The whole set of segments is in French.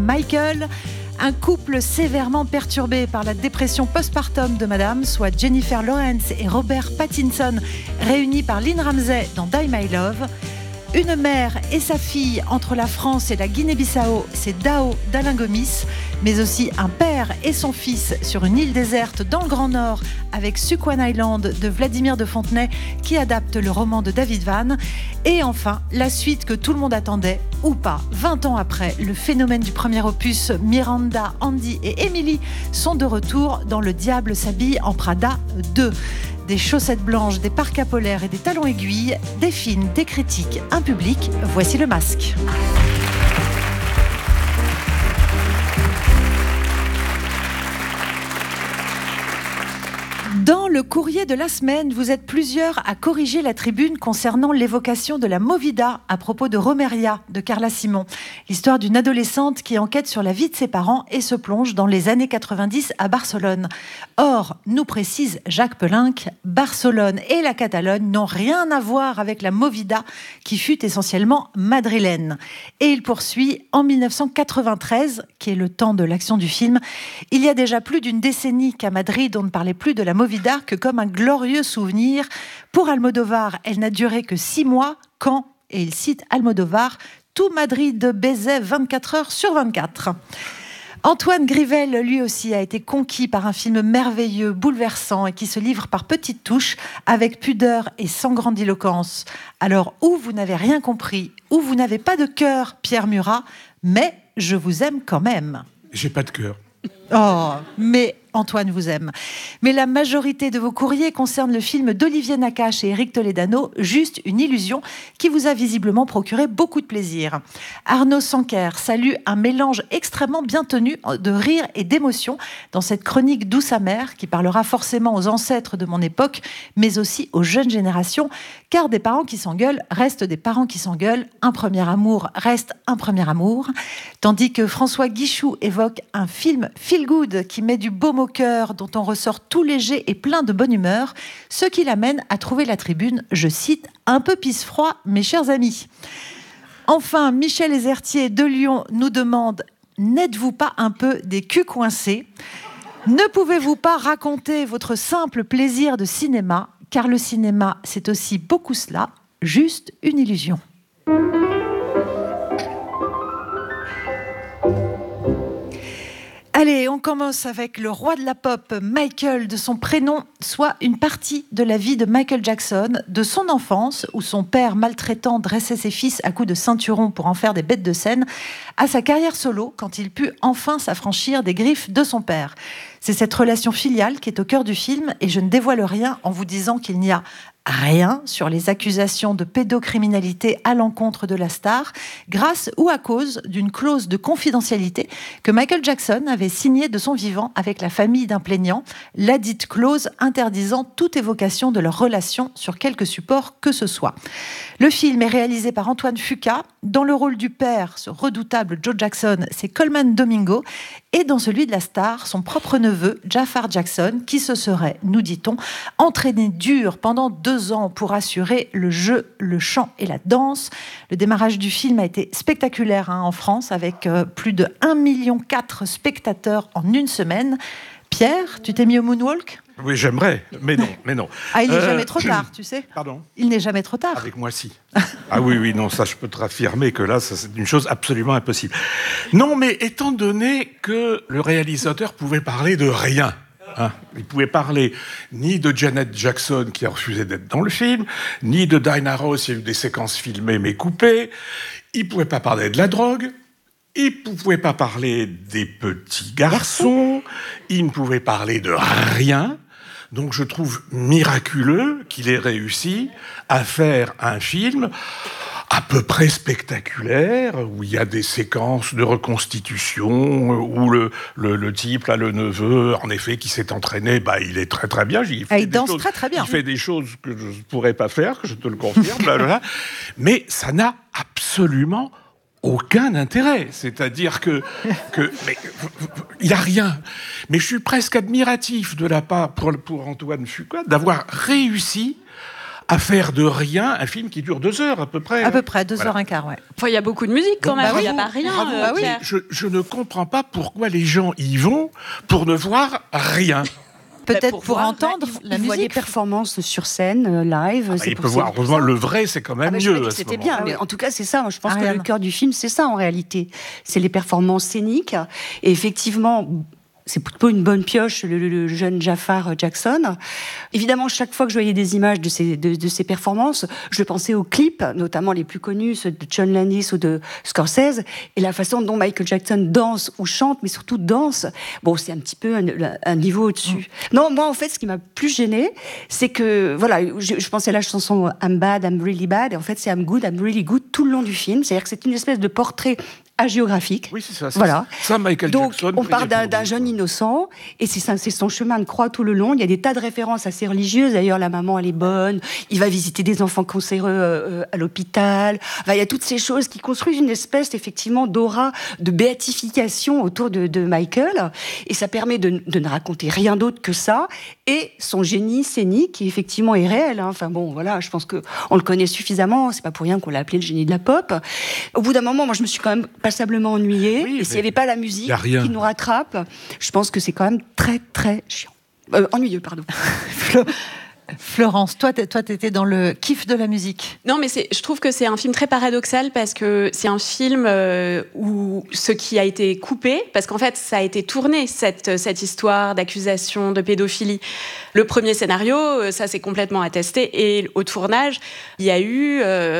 Michael. Un couple sévèrement perturbé par la dépression postpartum de Madame, soit Jennifer Lawrence et Robert Pattinson, réunis par Lynn Ramsay dans Die My Love. Une mère et sa fille entre la France et la Guinée-Bissau, c'est Dao d'Alain Gomis, mais aussi un père et son fils sur une île déserte dans le Grand Nord avec Sukwan Island de Vladimir de Fontenay qui adapte le roman de David Vann. Et enfin, la suite que tout le monde attendait, ou pas, 20 ans après, le phénomène du premier opus, Miranda, Andy et Emily sont de retour dans Le Diable s'habille en Prada 2. Des chaussettes blanches, des parkas polaires et des talons aiguilles, des films, des critiques, un public, voici Le Masque. Dans le courrier de la semaine, vous êtes plusieurs à corriger la tribune concernant l'évocation de la Movida à propos de Romeria de Carla Simon. L'histoire d'une adolescente qui enquête sur la vie de ses parents et se plonge dans les années 90 à Barcelone. Or, nous précise Jacques Pelinck, Barcelone et la Catalogne n'ont rien à voir avec la Movida qui fut essentiellement madrilène. Et il poursuit en 1993, qui est le temps de l'action du film. Il y a déjà plus d'une décennie qu'à Madrid on ne parlait plus de la Movida que comme un glorieux souvenir. Pour Almodovar, elle n'a duré que 6 mois quand, et il cite Almodovar, tout Madrid baisait 24 heures sur 24. Antoine Grivel, lui aussi, a été conquis par un film merveilleux, bouleversant et qui se livre par petites touches, avec pudeur et sans grandiloquence. Alors, ou vous n'avez rien compris, ou vous n'avez pas de cœur, Pierre Murat, mais je vous aime quand même. J'ai pas de cœur. Oh, mais Antoine vous aime. Mais la majorité de vos courriers concernent le film d'Olivier Nakache et Éric Toledano, Juste une illusion, qui vous a visiblement procuré beaucoup de plaisir. Arnaud Sanquer salue un mélange extrêmement bien tenu de rire et d'émotion dans cette chronique douce amère qui parlera forcément aux ancêtres de mon époque, mais aussi aux jeunes générations, car des parents qui s'engueulent restent des parents qui s'engueulent, un premier amour reste un premier amour, tandis que François Guichou évoque un film feel good qui met du baume au cœur, dont on ressort tout léger et plein de bonne humeur, ce qui l'amène à trouver la tribune, je cite, un peu pisse-froid, mes chers amis. Enfin, Michel Ezertier de Lyon nous demande, n'êtes-vous pas un peu des culs coincés ? Ne pouvez-vous pas raconter votre simple plaisir de cinéma, car le cinéma, c'est aussi beaucoup cela, juste une illusion. Allez, on commence avec le roi de la pop, Michael, de son prénom, soit une partie de la vie de Michael Jackson, de son enfance, où son père maltraitant dressait ses fils à coups de ceinturon pour en faire des bêtes de scène, à sa carrière solo, quand il put enfin s'affranchir des griffes de son père. C'est cette relation filiale qui est au cœur du film, et je ne dévoile rien en vous disant qu'il n'y a rien sur les accusations de pédocriminalité à l'encontre de la star, grâce ou à cause d'une clause de confidentialité que Michael Jackson avait signée de son vivant avec la famille d'un plaignant, ladite clause interdisant toute évocation de leur relation sur quelque support que ce soit. Le film est réalisé par Antoine Fuqua. Dans le rôle du père, ce redoutable Joe Jackson, c'est Coleman Domingo, et dans celui de la star, son propre neveu, Jafar Jackson, qui se serait, nous dit-on, entraîné dur pendant 2 ans pour assurer le jeu, le chant et la danse. Le démarrage du film a été spectaculaire en France, avec plus de 1,4 million de spectateurs en une semaine. Pierre, tu t'es mis au moonwalk ? Oui, j'aimerais, mais non. Ah, il n'est jamais trop tard, tu sais. Pardon ? Il n'est jamais trop tard. Avec moi, si. Ah oui, non, ça, je peux te raffirmer que là, ça, c'est une chose absolument impossible. Non, mais étant donné que le réalisateur pouvait parler de rien, il pouvait parler ni de Janet Jackson, qui a refusé d'être dans le film, ni de Diana Ross, il y a eu des séquences filmées mais coupées, il pouvait pas parler de la drogue, il ne pouvait pas parler des petits garçons, il ne pouvait parler de rien. Donc je trouve miraculeux qu'il ait réussi à faire un film à peu près spectaculaire, où il y a des séquences de reconstitution, où le type, là, le neveu, en effet, qui s'est entraîné, il est très très bien. Il danse très bien. Il fait des choses que je ne pourrais pas faire, je te le confirme. Mais ça n'a absolument aucun intérêt. C'est-à-dire que il n'y a rien. Mais je suis presque admiratif de la part, pour Antoine Fuqua, d'avoir réussi faire de rien un film qui dure 2 heures à peu près. À peu près, 2h15, ouais. Enfin, il y a beaucoup de musique quand même, il oui. n'y a pas rien. Bravo, Pierre. Je ne comprends pas pourquoi les gens y vont pour ne voir rien. Peut-être pour voir, entendre la Il voit les musique. performances sur scène, live. Il peut voir, heureusement, le vrai, c'est quand même mieux. À ce C'était moment-là. bien, mais en tout cas, c'est ça. Moi, je pense Ariane. que le cœur du film, c'est ça en réalité. C'est les performances scéniques. Et effectivement, c'est plutôt une bonne pioche, le jeune Jafar Jackson. Évidemment, chaque fois que je voyais des images de ces performances, je pensais aux clips, notamment les plus connus, ceux de John Landis ou de Scorsese, et la façon dont Michael Jackson danse ou chante, mais surtout danse. Bon, c'est un petit peu un niveau au-dessus. Non, moi, en fait, ce qui m'a plus gênée, c'est que, voilà, je pensais à la chanson I'm bad, I'm really bad, et en fait, c'est I'm good, I'm really good tout le long du film. C'est-à-dire que c'est une espèce de portrait hagiographique. Oui, c'est ça. Voilà. Ça, Michael Donc, Jackson. on part priait d'un pour jeune lui. innocent, et c'est son chemin de croix tout le long. Il y a des tas de références assez religieuses. D'ailleurs, la maman, elle est bonne. Il va visiter des enfants cancéreux à l'hôpital. Enfin, il y a toutes ces choses qui construisent une espèce, effectivement, d'aura de béatification autour de Michael. Et ça permet de ne raconter rien d'autre que ça. Et son génie scénique, qui effectivement est réel. Hein. Enfin bon, voilà, je pense qu'on le connaît suffisamment. C'est pas pour rien qu'on l'a appelé le génie de la pop. Au bout d'un moment, moi, je me suis quand même passablement ennuyée. Oui, et s'il n'y avait pas la musique y a rien. qui nous rattrape, je pense que c'est quand même très, très chiant. Ennuyeux, pardon. Florence, toi, t'étais dans le kiff de la musique. Non, mais je trouve que c'est un film très paradoxal parce que c'est un film où ce qui a été coupé, parce qu'en fait, ça a été tourné, cette histoire d'accusation de pédophilie. Le premier scénario, ça c'est complètement attesté, et au tournage, il y a eu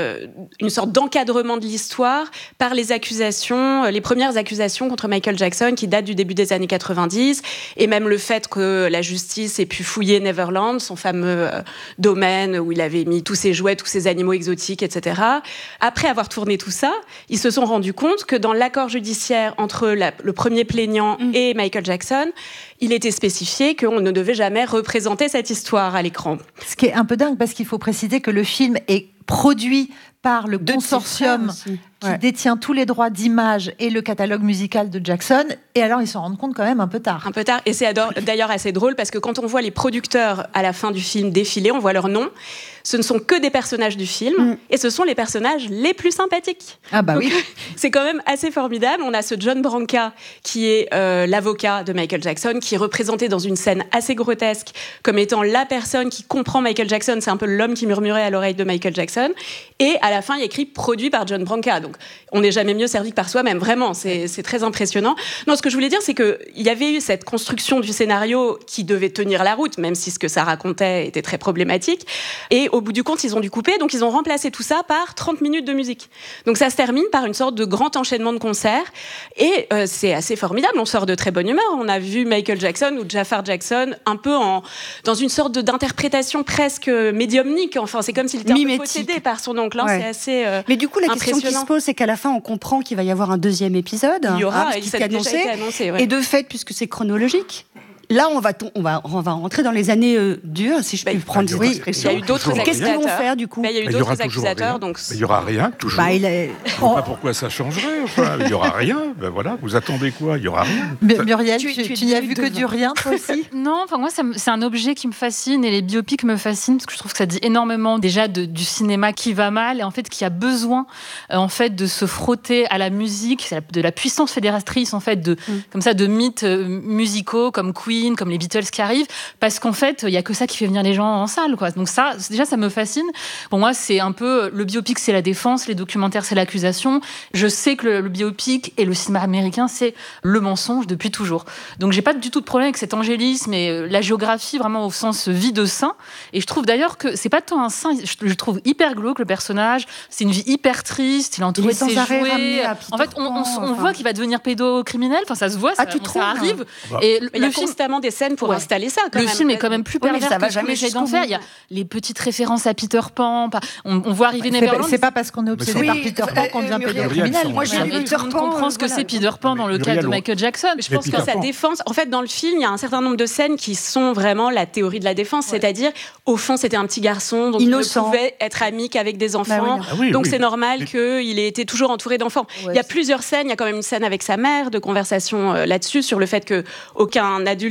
une sorte d'encadrement de l'histoire par les accusations, les premières accusations contre Michael Jackson qui datent du début des années 90, et même le fait que la justice ait pu fouiller Neverland, son fameux domaine où il avait mis tous ses jouets, tous ses animaux exotiques, etc. Après avoir tourné tout ça, ils se sont rendus compte que dans l'accord judiciaire entre le premier plaignant et Michael Jackson, il était spécifié qu'on ne devait jamais représenter cette histoire à l'écran. Ce qui est un peu dingue, parce qu'il faut préciser que le film est produit par le consortium qui détient tous les droits d'image et le catalogue musical de Jackson. Et alors, ils s'en rendent compte quand même un peu tard. Un peu tard. Et c'est d'ailleurs assez drôle parce que quand on voit les producteurs à la fin du film défiler, on voit leurs noms. Ce ne sont que des personnages du film et ce sont les personnages les plus sympathiques. Ah bah donc, oui. C'est quand même assez formidable. On a ce John Branca qui est l'avocat de Michael Jackson, qui est représenté dans une scène assez grotesque comme étant la personne qui comprend Michael Jackson. C'est un peu l'homme qui murmurait à l'oreille de Michael Jackson. Et à la fin, il y a écrit produit par John Branca. Donc on n'est jamais mieux servi que par soi-même. Vraiment, c'est très impressionnant. Non, ce que je voulais dire, c'est qu'il y avait eu cette construction du scénario qui devait tenir la route, même si ce que ça racontait était très problématique. Et au bout du compte, ils ont dû couper, donc ils ont remplacé tout ça par 30 minutes de musique. Donc ça se termine par une sorte de grand enchaînement de concerts, et c'est assez formidable, on sort de très bonne humeur. On a vu Michael Jackson ou Jafar Jackson un peu dans une sorte d'interprétation presque médiumnique, enfin c'est comme s'il était un peu possédé par son oncle, hein. C'est assez Mais du coup, la question qui se pose, c'est qu'à la fin, on comprend qu'il va y avoir un deuxième épisode. Il y aura, ce il qui s'est est déjà été annoncé. Ouais. Et de fait, puisque c'est chronologique, là, on va rentrer dans les années dures, si je peux prendre cette expression. Il y a eu d'autres accusateurs. Qu'est-ce qu'ils vont faire, du coup? Il y a eu d'autres accusateurs. Donc... Il n'y aura rien, toujours. Bah, Je ne vois pas pourquoi ça changerait. Enfin, il n'y aura rien. Ben voilà, vous attendez quoi? Il n'y aura rien. Muriel, tu n'y as vu que du rien, toi aussi? Non, enfin moi, c'est un objet qui me fascine, et les biopics me fascinent parce que je trouve que ça dit énormément déjà du cinéma qui va mal, et en fait qui a besoin en fait de se frotter à la musique, de la puissance fédératrice en fait comme ça de mythes musicaux comme Queen, comme les Beatles qui arrivent, parce qu'en fait il y a que ça qui fait venir les gens en salle, quoi. Donc ça déjà ça me fascine. Pour moi c'est un peu le biopic, c'est la défense, les documentaires c'est l'accusation. Je sais que le biopic et le cinéma américain c'est le mensonge depuis toujours. Donc j'ai pas du tout de problème avec cet angélisme et la géographie vraiment au sens vie de saint. Et je trouve d'ailleurs que c'est pas tant un saint, je trouve hyper glauque le personnage. C'est une vie hyper triste, il est entouré de ses jouets. En fait on voit qu'il va devenir pédocriminel. Enfin ça se voit, ça arrive. Et il y a constamment des scènes pour installer ça. Le film est quand même plus pervers ça va que jamais j'essaie d'en faire. Il y a les petites références à Peter Pan. On voit arriver Neverland. C'est pas parce qu'on est obsédé par Peter Pan qu'on devient pédocriminel. Moi, j'ai vu Peter Pan. On comprend ce que c'est Peter Pan dans le cas de Michael Jackson. Je pense que sa défense, en fait, dans le film, il y a un certain nombre de scènes qui sont vraiment la théorie de la défense, c'est-à-dire, au fond, c'était un petit garçon, donc innocent. Il ne pouvait être ami qu'avec des enfants, donc c'est normal qu'il ait été toujours entouré d'enfants. Il y a plusieurs scènes, il y a quand même une scène avec sa mère, de conversation là-dessus, sur le fait qu'aucun adulte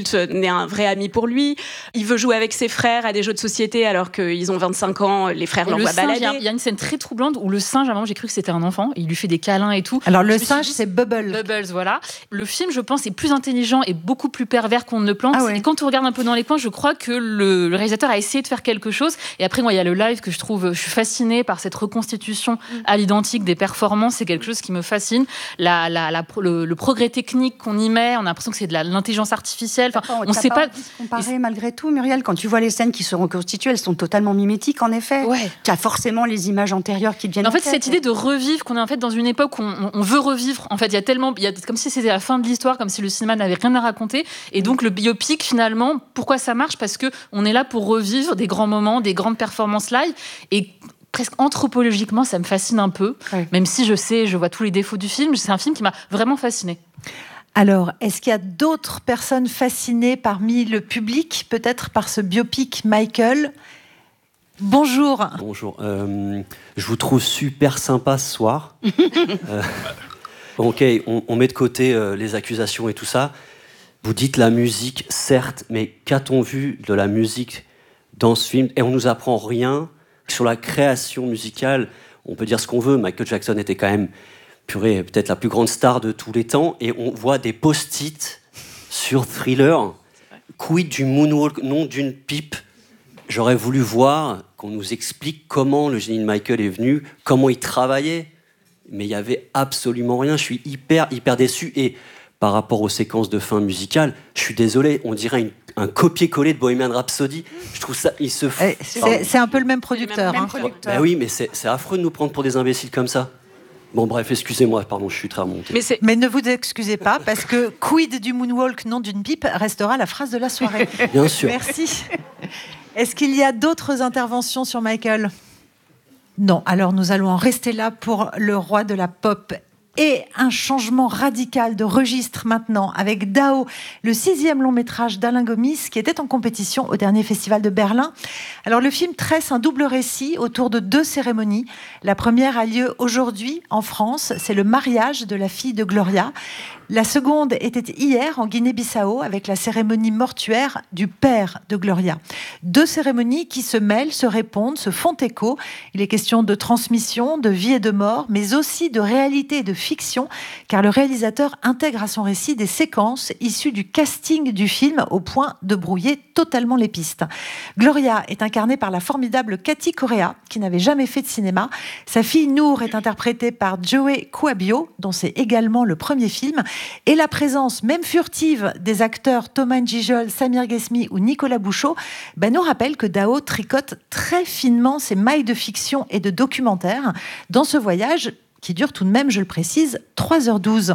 adulte n'est un vrai ami pour lui. Il veut jouer avec ses frères à des jeux de société alors qu'ils ont 25 ans, les frères l'envoient balader. Il y a une scène très troublante où le singe, à un moment, j'ai cru que c'était un enfant, il lui fait des câlins et tout. Alors le singe, c'est Bubbles. Bubbles, voilà. Le film, je pense, est plus intelligent et beaucoup plus pervers qu'on ne le pense. Et quand on regarde un peu dans les coins, je crois que le réalisateur a essayé de faire quelque chose. Et après, moi, il y a le live que je suis fascinée par cette reconstitution à l'identique des performances. C'est quelque chose qui me fascine. Le progrès technique qu'on y met, on a l'impression que c'est de l'intelligence artificielle. Enfin, on sait pas. Comparer malgré tout, Muriel, quand tu vois les scènes qui se reconstituent, elles sont totalement mimétiques, en effet. Ouais. Tu as forcément les images antérieures qui deviennent. En fait, cette idée de revivre, qu'on est en fait dans une époque où on veut revivre. En fait, il y a comme si c'était la fin de l'histoire, comme si le cinéma n'avait rien à raconter. Et donc, le biopic, finalement, pourquoi ça marche ? Parce que on est là pour revivre des grands moments, des grandes performances live. Et presque anthropologiquement, ça me fascine un peu. Ouais. Même si je vois tous les défauts du film. C'est un film qui m'a vraiment fascinée. Alors, est-ce qu'il y a d'autres personnes fascinées parmi le public, peut-être par ce biopic Michael ? Bonjour. Bonjour. Je vous trouve super sympa ce soir. Ok, on met de côté les accusations et tout ça. Vous dites la musique, certes, mais qu'a-t-on vu de la musique dans ce film ? Et on nous apprend rien sur la création musicale. On peut dire ce qu'on veut. Michael Jackson était quand même, peut-être la plus grande star de tous les temps. Et on voit des post-it sur Thriller. Quid du moonwalk, non d'une pipe. J'aurais voulu voir qu'on nous explique comment le génie de Michael est venu, comment il travaillait. Mais il n'y avait absolument rien. Je suis hyper déçu. Et par rapport aux séquences de fin musicale, je suis désolé, on dirait un copier-coller de Bohemian Rhapsody. Je trouve ça, il se fout. C'est un peu le même producteur. Ben oui, mais c'est affreux de nous prendre pour des imbéciles comme ça. Bon, bref, excusez-moi, pardon, je suis très remonté. Mais ne vous excusez pas, parce que quid du moonwalk, non d'une pipe, restera la phrase de la soirée. Bien sûr. Merci. Est-ce qu'il y a d'autres interventions sur Michael ? Non, alors nous allons en rester là pour le roi de la pop. Et un changement radical de registre maintenant avec Dao, le 6e long métrage d'Alain Gomis qui était en compétition au dernier festival de Berlin. Alors le film tresse un double récit autour de 2 cérémonies. La première a lieu aujourd'hui en France, c'est le mariage de la fille de Gloria. La seconde était hier en Guinée-Bissau avec la cérémonie mortuaire du père de Gloria. 2 cérémonies qui se mêlent, se répondent, se font écho. Il est question de transmission, de vie et de mort, mais aussi de réalité et de fiction, car le réalisateur intègre à son récit des séquences issues du casting du film au point de brouiller totalement les pistes. Gloria est incarnée par la formidable Cathy Correa, qui n'avait jamais fait de cinéma. Sa fille Nour est interprétée par Joey Kouabio, dont c'est également le premier film. Et la présence, même furtive, des acteurs Thomas N'Gijol, Samir Ghesmi ou Nicolas Bouchot nous rappelle que Dao tricote très finement ses mailles de fiction et de documentaire dans ce voyage qui dure tout de même, je le précise, 3h12.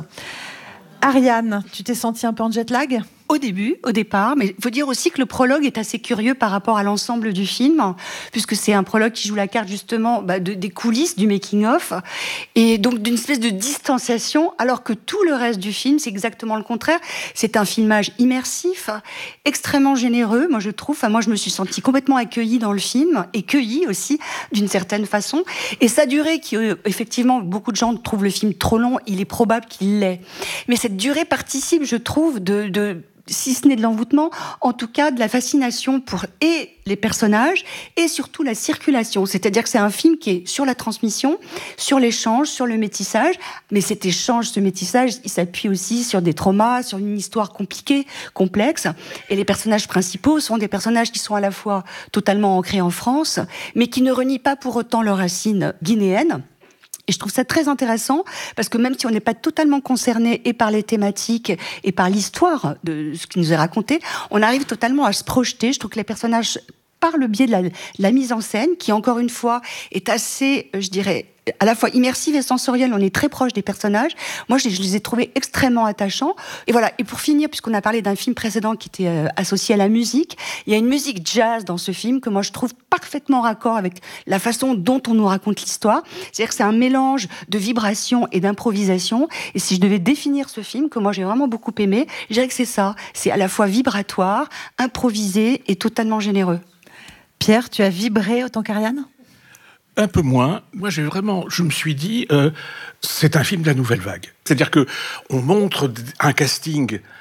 Ariane, tu t'es sentie un peu en jet lag ? Au départ, mais il faut dire aussi que le prologue est assez curieux par rapport à l'ensemble du film, puisque c'est un prologue qui joue la carte justement des coulisses, du making-of, et donc d'une espèce de distanciation, alors que tout le reste du film, c'est exactement le contraire. C'est un filmage immersif, extrêmement généreux, moi je trouve. Moi je me suis sentie complètement accueillie dans le film, et cueillie aussi, d'une certaine façon. Et sa durée, qui effectivement, beaucoup de gens trouvent le film trop long, il est probable qu'il l'est. Mais cette durée participe, je trouve, si ce n'est de l'envoûtement, en tout cas de la fascination pour les personnages et surtout la circulation. C'est-à-dire que c'est un film qui est sur la transmission, sur l'échange, sur le métissage, mais cet échange, ce métissage, il s'appuie aussi sur des traumas, sur une histoire compliquée, complexe. Et les personnages principaux sont des personnages qui sont à la fois totalement ancrés en France, mais qui ne renient pas pour autant leurs racines guinéennes. Et je trouve ça très intéressant parce que même si on n'est pas totalement concerné et par les thématiques et par l'histoire de ce qui nous est raconté, on arrive totalement à se projeter. Je trouve que les personnages, par le biais de la mise en scène, qui encore une fois est assez, je dirais, à la fois immersive et sensorielle, on est très proche des personnages. Moi, je les ai trouvés extrêmement attachants. Et voilà. Et pour finir, puisqu'on a parlé d'un film précédent qui était associé à la musique, il y a une musique jazz dans ce film que moi je trouve parfaitement raccord avec la façon dont on nous raconte l'histoire. C'est-à-dire que c'est un mélange de vibrations et d'improvisation. Et si je devais définir ce film, que moi j'ai vraiment beaucoup aimé, je dirais que c'est ça. C'est à la fois vibratoire, improvisé et totalement généreux. Pierre, tu as vibré autant qu'Ariane ? Un peu moins. Moi, je me suis dit, c'est un film de la nouvelle vague. C'est-à-dire que on montre un casting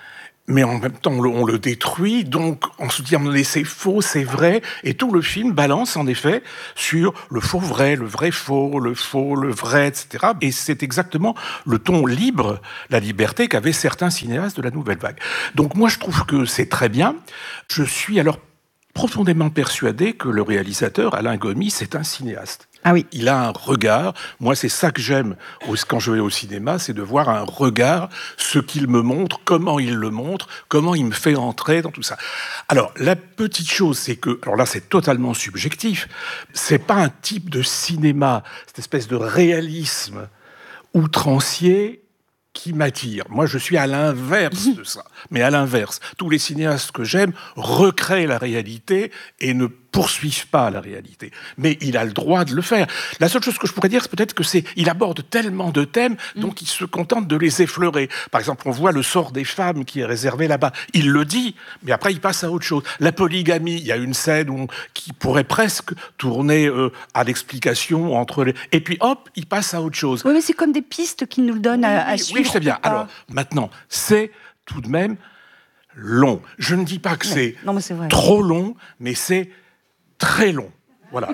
mais en même temps, on le détruit. Donc, on se dit, mais c'est faux, c'est vrai. Et tout le film balance, en effet, sur le faux-vrai, le vrai-faux, le faux, le vrai, etc. Et c'est exactement le ton libre, la liberté qu'avaient certains cinéastes de la Nouvelle Vague. Donc, moi, je trouve que c'est très bien. Je suis alors profondément persuadé que le réalisateur, Alain Gomis, c'est un cinéaste. Ah oui. Il a un regard. Moi, c'est ça que j'aime quand je vais au cinéma, c'est de voir un regard, ce qu'il me montre, comment il le montre, comment il me fait entrer dans tout ça. Alors, la petite chose, c'est que, alors là, c'est totalement subjectif. C'est pas un type de cinéma, cette espèce de réalisme outrancier qui m'attire. Moi, je suis à l'inverse de ça. Mais à l'inverse, tous les cinéastes que j'aime recréent la réalité et ne poursuivent pas la réalité. Mais il a le droit de le faire. La seule chose que je pourrais dire, c'est peut-être que il aborde tellement de thèmes, donc il se contente de les effleurer. Par exemple, on voit le sort des femmes qui est réservé là-bas. Il le dit, mais après, il passe à autre chose. La polygamie, il y a une scène qui pourrait presque tourner à l'explication entre les... Et puis, hop, il passe à autre chose. Oui, mais c'est comme des pistes qu'il nous le donne à suivre. Oui, je sais bien. Alors, maintenant, c'est tout de même long. Je ne dis pas que c'est trop long, mais c'est très long. Voilà.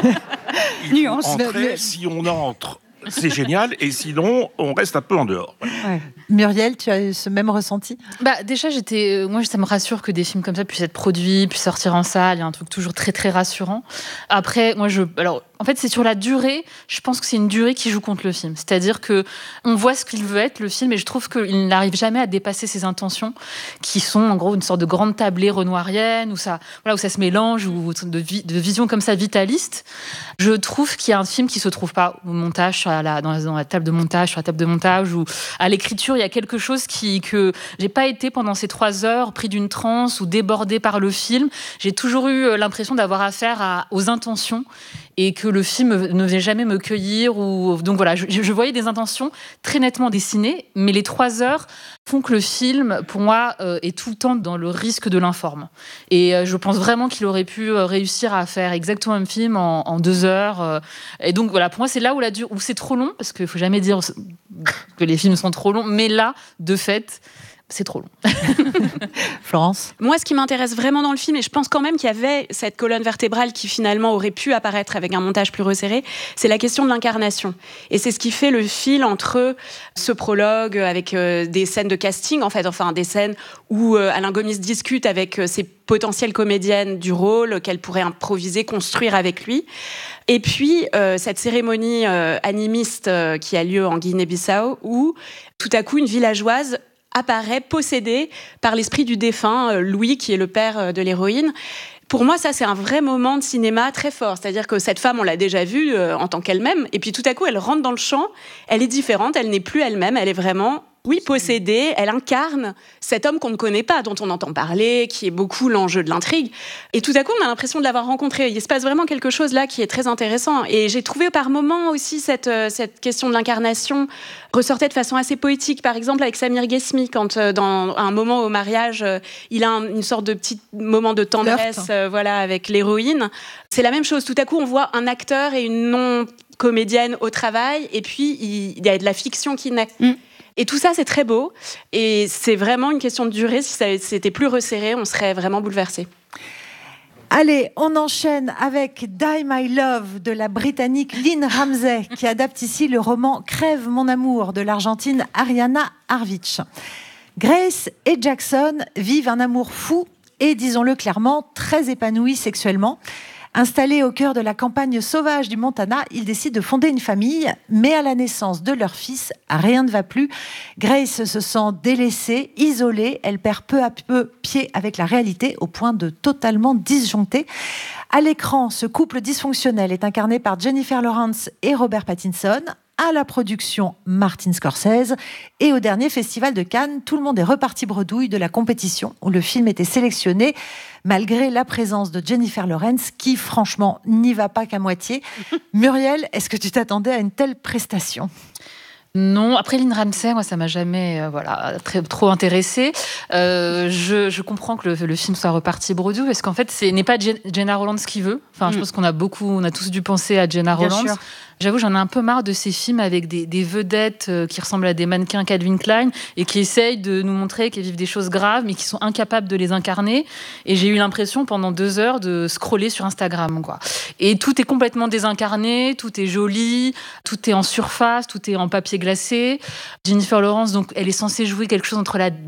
Nuance. Si on entre, c'est génial, et sinon, on reste un peu en dehors. Voilà. Ouais. Muriel, tu as eu ce même ressenti ? Déjà, moi, ça me rassure que des films comme ça puissent être produits, puissent sortir en salle. Il y a un truc toujours très, très rassurant. Après, en fait, c'est sur la durée. Je pense que c'est une durée qui joue contre le film. C'est-à-dire que on voit ce qu'il veut être, le film, et je trouve qu'il n'arrive jamais à dépasser ses intentions, qui sont, en gros, une sorte de grande tablée renoirienne, où ça se mélange, ou de vision comme ça vitaliste. Je trouve qu'il y a un film qui se trouve pas au montage, dans la table de montage, sur la table de montage, ou à l'écriture. Il y a quelque chose que j'ai pas été pendant ces 3 heures pris d'une transe ou débordé par le film. J'ai toujours eu l'impression d'avoir affaire aux intentions, et que le film ne venait jamais me cueillir. Donc voilà, je voyais des intentions très nettement dessinées, mais les 3 heures font que le film, pour moi, est tout le temps dans le risque de l'informe. Et je pense vraiment qu'il aurait pu réussir à faire exactement le même film en 2 heures. Et donc voilà, pour moi, c'est là où c'est trop long, parce qu'il ne faut jamais dire que les films sont trop longs, mais là, de fait, c'est trop long. Florence ? Moi, ce qui m'intéresse vraiment dans le film, et je pense quand même qu'il y avait cette colonne vertébrale qui finalement aurait pu apparaître avec un montage plus resserré, c'est la question de l'incarnation. Et c'est ce qui fait le fil entre ce prologue avec des scènes de casting, en fait, enfin des scènes où Alain Gomis discute avec ses potentielles comédiennes du rôle qu'elle pourrait improviser, construire avec lui. Et puis, cette cérémonie animiste qui a lieu en Guinée-Bissau, où tout à coup, une villageoise apparaît possédée par l'esprit du défunt, Louis, qui est le père de l'héroïne. Pour moi, ça, c'est un vrai moment de cinéma très fort. C'est-à-dire que cette femme, on l'a déjà vue en tant qu'elle-même, et puis tout à coup, elle rentre dans le champ, elle est différente, elle n'est plus elle-même, elle est vraiment... Oui, possédée, elle incarne cet homme qu'on ne connaît pas, dont on entend parler, qui est beaucoup l'enjeu de l'intrigue. Et tout à coup, on a l'impression de l'avoir rencontré. Il se passe vraiment quelque chose là qui est très intéressant. Et j'ai trouvé par moments aussi cette question de l'incarnation ressortait de façon assez poétique. Par exemple, avec Samir Ghesmi, quand dans un moment au mariage, il a une sorte de petit moment de tendresse avec l'héroïne. C'est la même chose. Tout à coup, on voit un acteur et une non-comédienne au travail, et puis il y a de la fiction qui naît. Et tout ça, c'est très beau. Et c'est vraiment une question de durée. Si c'était plus resserré, on serait vraiment bouleversé. Allez, on enchaîne avec Die My Love de la Britannique Lynn Ramsay, qui adapte ici le roman Crève mon amour de l'Argentine Ariana Harvich. Grace et Jackson vivent un amour fou et, disons-le clairement, très épanoui sexuellement. Installés au cœur de la campagne sauvage du Montana, ils décident de fonder une famille, mais à la naissance de leur fils, rien ne va plus. Grace se sent délaissée, isolée, elle perd peu à peu pied avec la réalité au point de totalement disjoncter. À l'écran, ce couple dysfonctionnel est incarné par Jennifer Lawrence et Robert Pattinson. À la production, Martin Scorsese. Et au dernier festival de Cannes, tout le monde est reparti bredouille de la compétition où le film était sélectionné, malgré la présence de Jennifer Lawrence, qui, franchement, n'y va pas qu'à moitié. Muriel, est-ce que tu t'attendais à une telle prestation ? Non, après Lynn Ramsay, moi ça m'a jamais trop intéressée. Je comprends que le film soit reparti bredouille, parce qu'en fait ce n'est pas Gena Rowlands qui veut. Enfin, je pense qu'on a tous dû penser à Gena Rowlands. J'avoue, j'en ai un peu marre de ces films avec des vedettes qui ressemblent à des mannequins Calvin Klein et qui essayent de nous montrer qu'elles vivent des choses graves mais qui sont incapables de les incarner. Et j'ai eu l'impression pendant 2 heures de scroller sur Instagram, quoi. Et tout est complètement désincarné, tout est joli, tout est en surface, tout est en papier glacé. Jennifer Lawrence, donc, elle est censée jouer quelque chose entre la